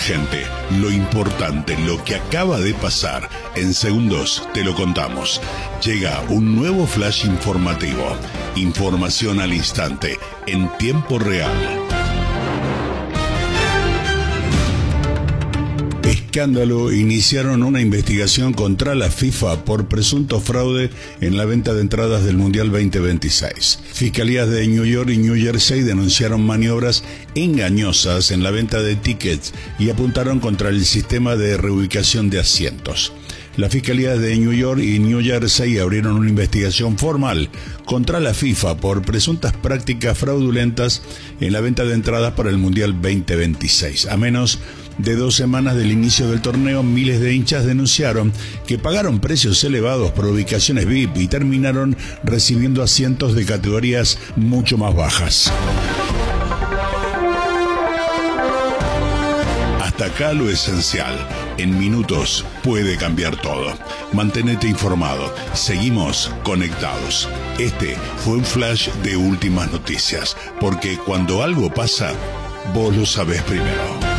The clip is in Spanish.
urgente, lo importante, lo que acaba de pasar. En segundos te lo contamos. Llega un nuevo flash informativo. Información al instante, en tiempo real. Escándalo: iniciaron una investigación contra la FIFA por presunto fraude en la venta de entradas del Mundial 2026. Fiscalías de New York y New Jersey denunciaron maniobras engañosas en la venta de tickets y apuntaron contra el sistema de reubicación de asientos. Las fiscalías de New York y New Jersey abrieron una investigación formal contra la FIFA por presuntas prácticas fraudulentas en la venta de entradas para el Mundial 2026. A menos de 2 semanas del inicio del torneo, miles de hinchas denunciaron que pagaron precios elevados por ubicaciones VIP y terminaron recibiendo asientos de categorías mucho más bajas. Hasta acá lo esencial. En minutos puede cambiar todo. Manténete informado. Seguimos conectados. Este fue un flash de últimas noticias, porque cuando algo pasa, vos lo sabés primero.